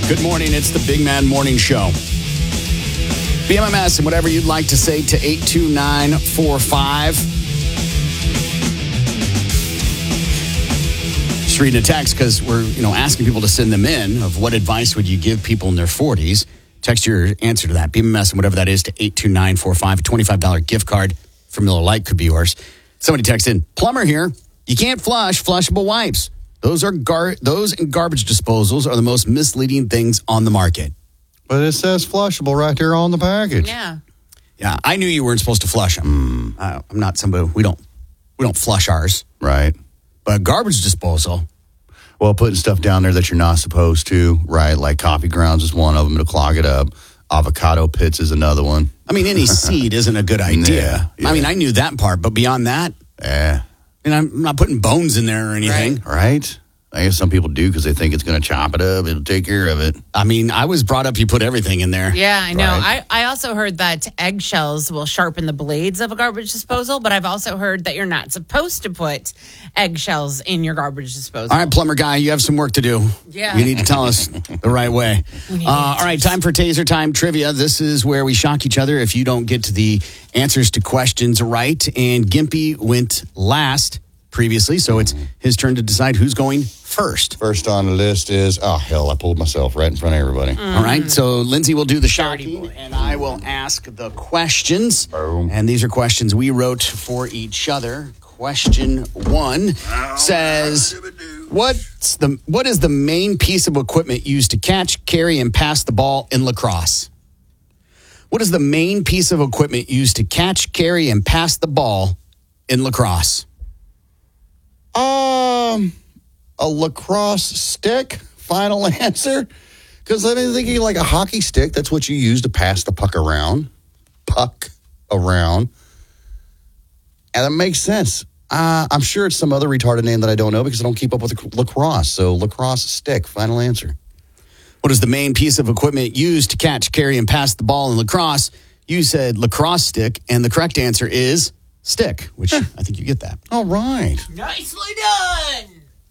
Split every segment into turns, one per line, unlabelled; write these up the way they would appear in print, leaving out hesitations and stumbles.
Good morning. It's the Big Man Morning Show. BMMS and whatever you'd like to say to 82945. Just reading a text because we're, asking people to send them in of what advice would you give people in their 40s. Text your answer to that. BMMS and whatever that is to 82945. A $25 gift card for Miller Lite could be yours. Somebody texted in, plumber here. You can't flush flushable wipes. Those and garbage disposals are the most misleading things on the market.
But it says flushable right there on the package.
Yeah.
Yeah, I knew you weren't supposed to flush them. I'm not somebody, we don't flush ours.
Right.
But garbage disposal.
Well, putting stuff down there that you're not supposed to, right? Like coffee grounds is one of them to clog it up. Avocado pits is another one.
I mean, any seed isn't a good idea.
Yeah.
I mean, I knew that part, but beyond that, and I'm not putting bones in there or anything.
Right? I guess some people do because they think it's going to chop it up. It'll take care of it.
I mean, I was brought up, you put everything in there.
Yeah, I know.
Right.
I also heard that eggshells will sharpen the blades of a garbage disposal, but I've also heard that you're not supposed to put eggshells in your garbage disposal.
All right, plumber guy, you have some work to do.
Yeah.
You need to tell us the right way. All right, time for Taser Time Trivia. This is where we shock each other if you don't get to the answers to questions right. And Gimpy went last previously, so it's his turn to decide who's going first.
First on the list is, I pulled myself right in front of everybody.
All right, so Lindsay will do the shocking, and I will ask the questions.
Boom.
And these are questions we wrote for each other. Question 1 says, what is the main piece of equipment used to catch, carry, and pass the ball in lacrosse? What is the main piece of equipment used to catch, carry, and pass the ball in lacrosse?
A lacrosse stick, final answer. Because I'm thinking like a hockey stick, that's what you use to pass the puck around. And that makes sense. I'm sure it's some other retarded name that I don't know because I don't keep up with lacrosse. So lacrosse stick, final answer.
What is the main piece of equipment used to catch, carry, and pass the ball in lacrosse? You said lacrosse stick, and the correct answer is stick, which I think you get that.
All right.
Nicely done.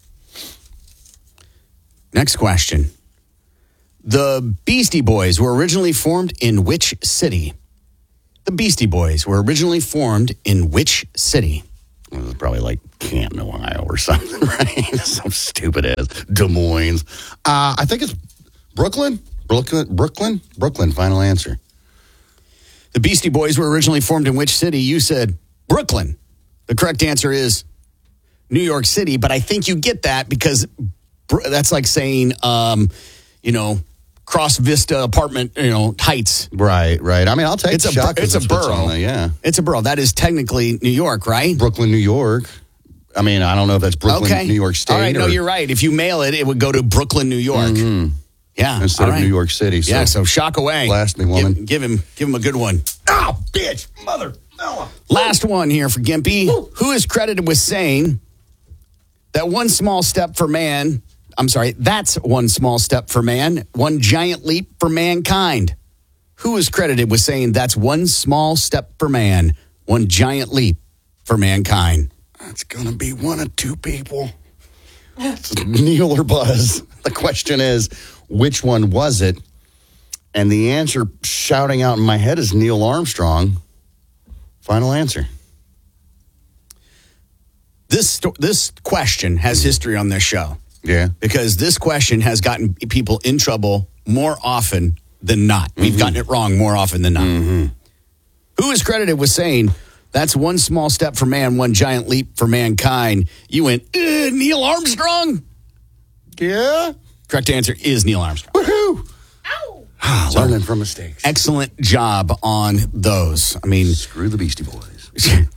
Next question. The Beastie Boys were originally formed in which city? The Beastie Boys were originally formed in which city?
It was probably like Canton, Ohio or something, right? Some stupid ass Des Moines. I think it's Brooklyn, final answer.
The Beastie Boys were originally formed in which city? You said Brooklyn. The correct answer is New York City, but I think you get that because that's like saying, Cross Vista apartment, Heights.
Right. I mean, I'll take
It's
the shot.
it's a borough.
Yeah.
It's a borough. That is technically New York, right?
Brooklyn, New York. I mean, I don't know if that's Brooklyn, New York State.
All right, no, you're right. If you mail it, it would go to Brooklyn, New York.
Mm-hmm.
Yeah.
Instead of New York City. So.
Yeah, so shock away.
Blast me, woman.
Give him a good one.
Oh, bitch. Mother.
Last one here for Gimpy. Who is credited with saying that one small step for man, that's one small step for man, one giant leap for mankind. Who is credited with saying that's one small step for man, one giant leap for mankind?
That's going to be one of two people. It's Neil or Buzz. The question is, which one was it? And the answer shouting out in my head is Neil Armstrong. Final answer.
This question has history on this show.
Yeah.
Because this question has gotten people in trouble more often than not. We've gotten it wrong more often than not.
Mm-hmm.
Who is credited with saying that's one small step for man, one giant leap for mankind? You went, Neil Armstrong?
Yeah.
Correct answer is Neil Armstrong.
Woohoo!
Ow!
Learning from mistakes.
Excellent job on those. I mean,
Screw the Beastie Boys.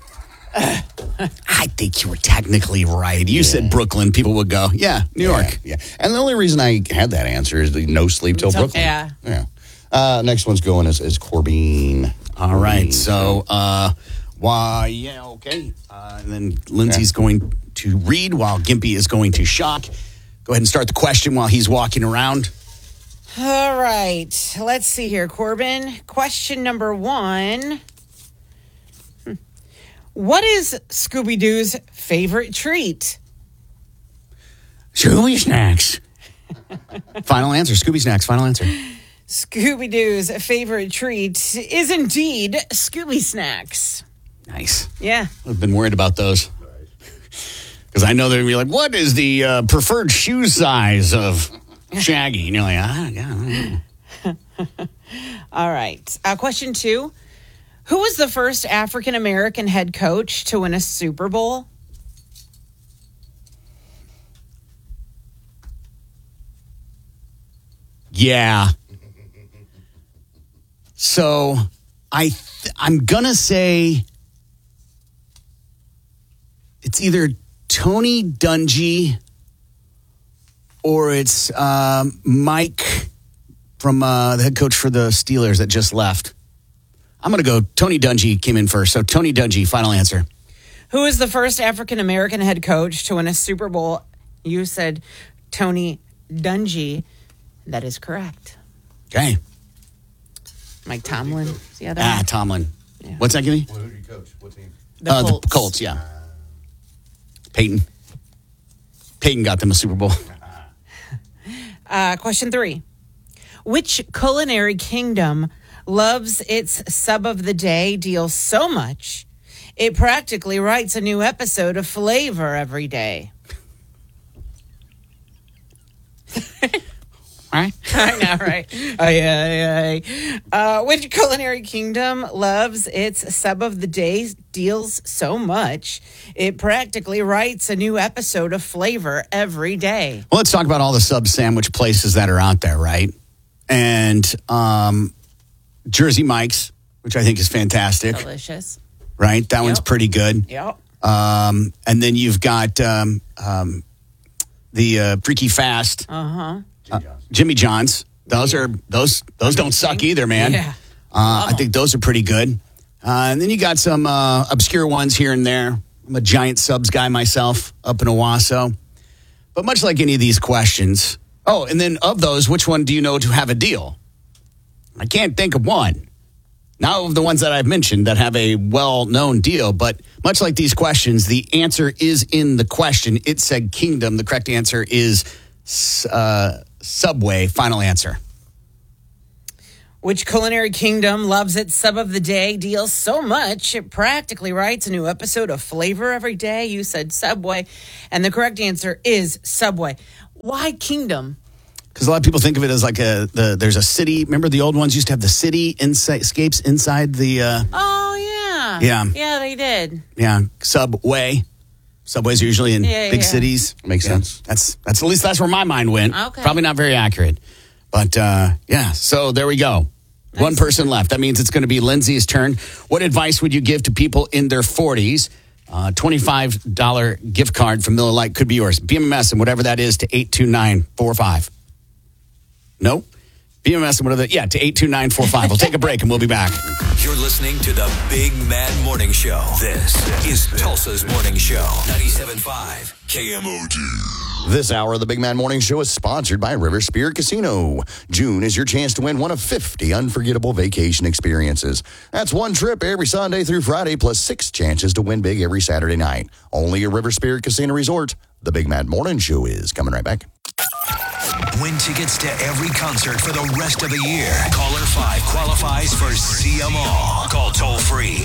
I think you were technically right. You said Brooklyn. People would go, New York.
Yeah. And the only reason I had that answer is the no sleep till Brooklyn.
Yeah.
Next one's going is Corbin.
All right. So, okay. And then Lindsay's going to read while Gimpy is going to shock. Go ahead and start the question while he's walking around.
All right. Let's see here, Corbin. Question number 1. What is Scooby-Doo's favorite treat?
Scooby snacks. Final answer. Scooby Snacks. Final answer.
Scooby-Doo's favorite treat is indeed Scooby Snacks.
Nice.
Yeah.
I've been worried about those. Because I know they're going to be like, what is the preferred shoe size of Shaggy? And you're like, yeah.
All right. Question 2. Who was the first African-American head coach to win a Super Bowl?
Yeah. So I'm going to say it's either Tony Dungy or it's Mike from the head coach for the Steelers that just left. I'm going to go Tony Dungy came in first. So Tony Dungy, final answer.
Who is the first African-American head coach to win a Super Bowl? You said Tony Dungy. That is correct.
Okay.
Mike Tomlin. Is the other one?
Tomlin.
Yeah.
What's that, give me?
Well, who do you coach? What team?
The Colts.
The Colts, yeah. Peyton got them a Super Bowl.
Question 3. Which culinary kingdom loves its sub of the day deal so much it practically writes a new episode of Flavor every day?
All right.
I know, right? Which culinary kingdom loves its sub of the day deals so much it practically writes a new episode of Flavor every day?
Well, let's talk about all the sub sandwich places that are out there, right? And Jersey Mike's, which I think is fantastic,
Delicious.
right? That one's pretty good.
Yep.
And then you've got the Freaky Fast, Jimmy John's. Those don't suck either, man.
Yeah.
I think those are pretty good. And then you got some obscure ones here and there. I'm a giant subs guy myself up in Owasso. But much like any of these questions, and then of those, which one do you know to have a deal? I can't think of one. Not of the ones that I've mentioned that have a well-known deal, but much like these questions, the answer is in the question. It said kingdom. The correct answer is Subway. Final answer.
Which culinary kingdom loves its sub of the day deal so much it practically writes a new episode of Flavor every day? You said Subway, and the correct answer is Subway. Why kingdom?
Because a lot of people think of it as like there's a city. Remember the old ones used to have the city escapes inside the.
Oh
Yeah.
Yeah, they did.
Yeah, Subway. Subways are usually in big cities.
Makes sense.
That's at least that's where my mind went.
Okay.
Probably not very accurate, but so there we go. Nice. One person left. That means it's going to be Lindsay's turn. What advice would you give to people in their 40s? $25 gift card from Miller Lite could be yours. BMMS and whatever that is to 82945. No? BMMS and whatever to 82945. We'll take a break and we'll be back.
You're listening to the Big Mad Morning Show. This is Tulsa's Morning Show. 97.5 KMOD.
This hour of the Big Man Morning Show is sponsored by River Spirit Casino. June is your chance to win one of 50 unforgettable vacation experiences. That's one trip every Sunday through Friday, plus 6 chances to win big every Saturday night. Only at River Spirit Casino Resort. The Big Mad Morning Show is coming right back.
Win tickets to every concert for the rest of the year. Caller 5 qualifies for See 'Em All. Call toll free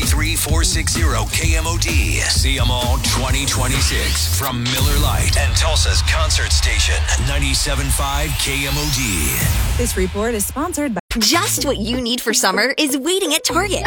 833-460-KMOD. See 'Em All 2026 from Miller Lite and Tulsa's concert station 97.5 KMOD.
This report is sponsored by
Just what you need for summer is waiting at Target.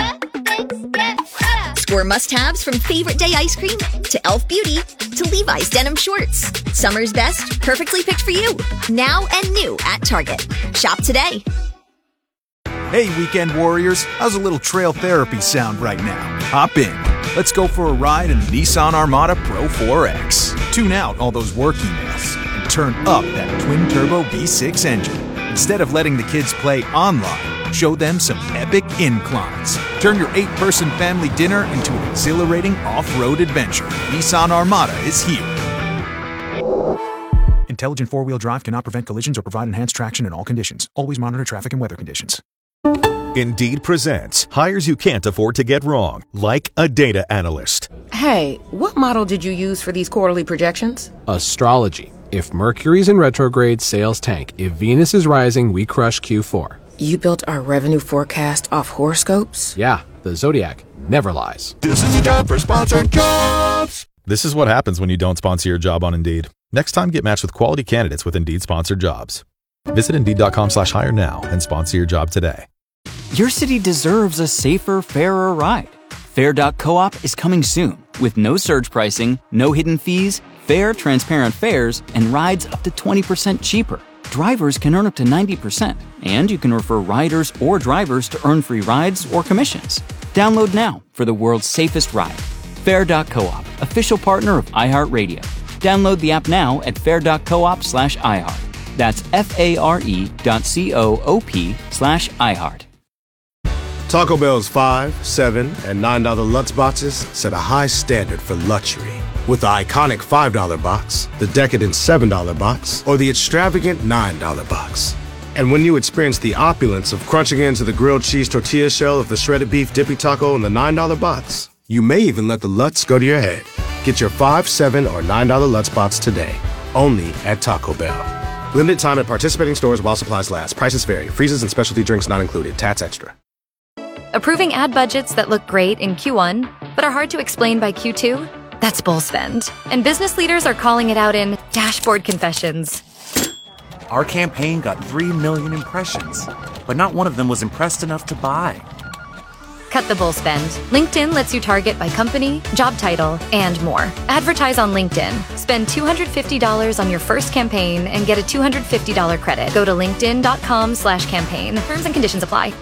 Score must-haves from Favorite Day ice cream to Elf Beauty to Levi's denim shorts. Summer's best, perfectly picked for you. Now and new at Target. Shop today.
Hey, weekend warriors, how's a little trail therapy sound right now? Hop in. Let's go for a ride in the Nissan Armada Pro 4X. Tune out all those work emails and turn up that twin-turbo V6 engine. Instead of letting the kids play online, show them some epic inclines. Turn your 8-person family dinner into an exhilarating off-road adventure. Nissan Armada is here. Intelligent four-wheel drive cannot prevent collisions or provide enhanced traction in all conditions. Always monitor traffic and weather conditions.
Indeed presents hires you can't afford to get wrong, like a data analyst.
Hey, what model did you use for these quarterly projections?
Astrology.
If Mercury's in retrograde, sales tank. If Venus is rising, we crush Q4.
You built our revenue forecast off horoscopes?
Yeah, the Zodiac never lies.
This is a job for Sponsored Jobs.
This is what happens when you don't sponsor your job on Indeed. Next time, get matched with quality candidates with Indeed Sponsored Jobs. Visit Indeed.com/hire now and sponsor your job today.
Your city deserves a safer, fairer ride. Fair.coop is coming soon with no surge pricing, no hidden fees, fair, transparent fares, and rides up to 20% cheaper. Drivers can earn up to 90%, and you can refer riders or drivers to earn free rides or commissions. Download now for the world's safest ride. Fair.coop, official partner of iHeartRadio. Download the app now at fair.coop/iHeart. That's FARE.coop/iHeart.
Taco Bell's $5, $7, and $9 Lutz boxes set a high standard for luxury. With the iconic $5 box, the decadent $7 box, or the extravagant $9 box. And when you experience the opulence of crunching into the grilled cheese tortilla shell of the shredded beef dippy taco in the $9 box, you may even let the Lutz go to your head. Get your $5, $7, or $9 Lutz box today, only at Taco Bell. Limited time at participating stores while supplies last. Prices vary. Freezes and specialty drinks not included. Tats extra.
Approving ad budgets that look great in Q1, but are hard to explain by Q2? That's bull spend. And business leaders are calling it out in dashboard confessions.
Our campaign got 3 million impressions, but not one of them was impressed enough to buy.
Cut the bull spend. LinkedIn lets you target by company, job title, and more. Advertise on LinkedIn. Spend $250 on your first campaign and get a $250 credit. Go to linkedin.com/campaign. Terms and conditions apply.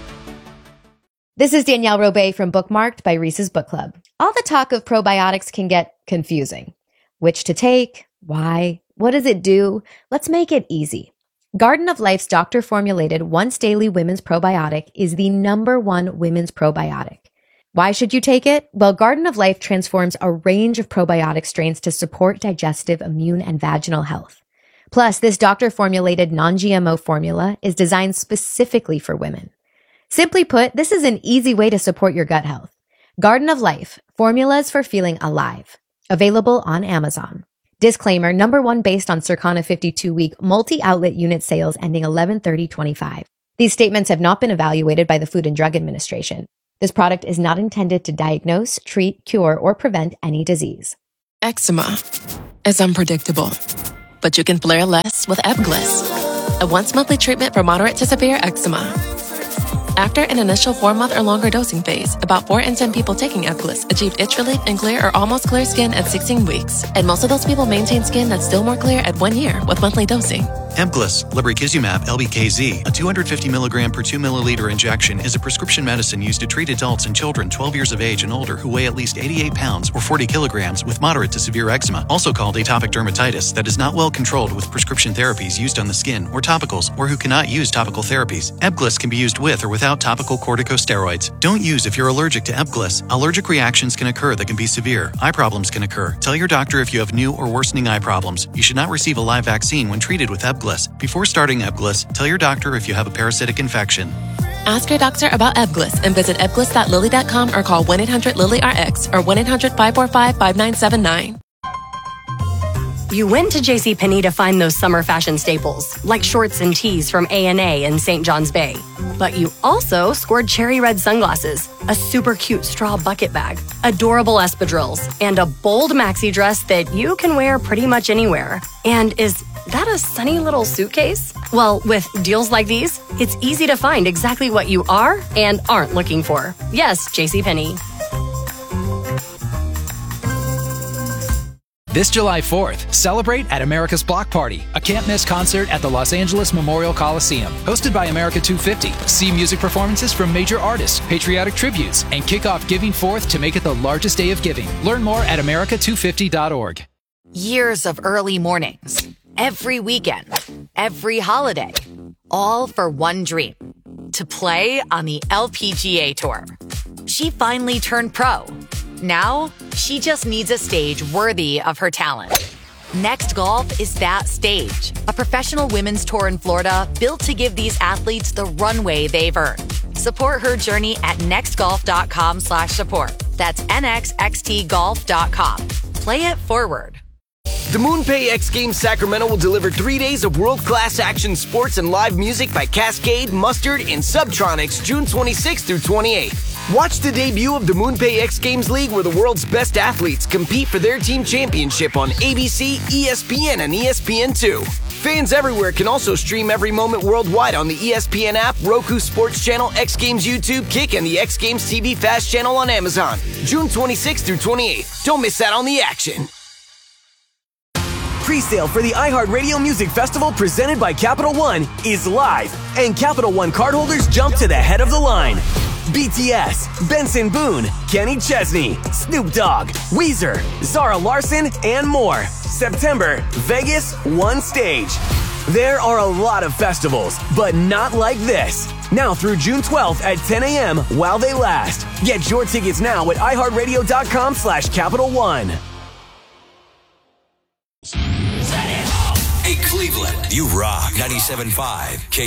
This is Danielle Robay from Bookmarked by Reese's Book Club. All the talk of probiotics can get confusing. Which to take? Why? What does it do? Let's make it easy. Garden of Life's doctor-formulated once-daily women's probiotic is the #1 women's probiotic. Why should you take it? Well, Garden of Life transforms a range of probiotic strains to support digestive, immune, and vaginal health. Plus, this doctor-formulated non-GMO formula is designed specifically for women. Simply put, this is an easy way to support your gut health. Garden of Life, formulas for feeling alive. Available on Amazon. Disclaimer, #1 based on Circana 52-week multi-outlet unit sales ending 11/30/25. These statements have not been evaluated by the Food and Drug Administration. This product is not intended to diagnose, treat, cure, or prevent any disease.
Eczema is unpredictable, but you can flare less with Ebglyss, a once-monthly treatment for moderate to severe eczema. After an initial 4-month or longer dosing phase, about 4 in 10 people taking Ebglyss achieved itch relief and clear or almost clear skin at 16 weeks. And most of those people maintain skin that's still more clear at 1 year with monthly dosing.
Ebglyss, lebrikizumab LBKZ, a 250 milligram per 2 milliliter injection, is a prescription medicine used to treat adults and children 12 years of age and older who weigh at least 88 pounds or 40 kilograms with moderate to severe eczema, also called atopic dermatitis, that is not well controlled with prescription therapies used on the skin or topicals, or who cannot use topical therapies. Ebglyss can be used with or without topical corticosteroids. Don't use if you're allergic to Ebglyss. Allergic reactions can occur that can be severe. Eye problems can occur. Tell your doctor if you have new or worsening eye problems. You should not receive a live vaccine when treated with Ebglyss. Before starting Ebglyss, tell your doctor if you have a parasitic infection.
Ask your doctor about Ebglyss and visit ebglyss.lilly.com or call 1-800-LILY-RX or 1-800-545-5979.
You went to JCPenney to find those summer fashion staples, like shorts and tees from A&A and St. John's Bay. But you also scored cherry red sunglasses, a super cute straw bucket bag, adorable espadrilles, and a bold maxi dress that you can wear pretty much anywhere. And is that a sunny little suitcase? Well, with deals like these, it's easy to find exactly what you are and aren't looking for. Yes, JCPenney.
This July 4th, celebrate at America's Block Party, a can't-miss concert at the Los Angeles Memorial Coliseum. Hosted by America 250, see music performances from major artists, patriotic tributes, and kick off Giving Forth to make it the largest day of giving. Learn more at america250.org.
Years of early mornings, every weekend, every holiday, all for one dream, to play on the LPGA Tour. She finally turned pro. Now, she just needs a stage worthy of her talent. Next Golf is that stage. A professional women's tour in Florida built to give these athletes the runway they've earned. Support her journey at nextgolf.com/support. That's nxxtgolf.com. Play it forward.
The MoonPay X Games Sacramento will deliver 3 days of world-class action sports and live music by Cascade, Mustard, and Subtronics June 26th through 28th. Watch the debut of the MoonPay X Games League, where the world's best athletes compete for their team championship on ABC, ESPN, and ESPN2. Fans everywhere can also stream every moment worldwide on the ESPN app, Roku Sports Channel, X Games YouTube, Kick, and the X Games TV Fast channel on Amazon. June 26th through 28th. Don't miss out on the action.
Pre-sale for the iHeartRadio Music Festival presented by Capital One is live, and Capital One cardholders jump to the head of the line. BTS, Benson Boone, Kenny Chesney, Snoop Dogg, Weezer, Zara Larsson, and more. September, Vegas, one stage. There are a lot of festivals, but not like this. Now through June 12th at 10 a.m. while they last. Get your tickets now at iHeartRadio.com/Capital One.
Hey, Cleveland, you rock 97.5 K.